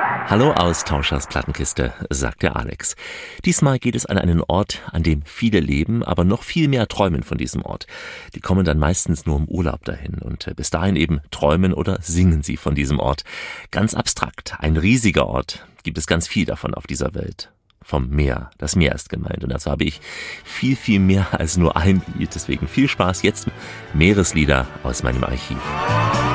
Hallo aus Tauschers Plattenkiste, sagt der Alex. Diesmal geht es an einen Ort, an dem viele leben, aber noch viel mehr träumen von diesem Ort. Die kommen dann meistens nur im Urlaub dahin und bis dahin eben träumen oder singen sie von diesem Ort. Ganz abstrakt, ein riesiger Ort, gibt es ganz viel davon auf dieser Welt. Vom Meer, das Meer ist gemeint und dazu habe ich viel, viel mehr als nur ein Lied. Deswegen viel Spaß jetzt, Meereslieder aus meinem Archiv.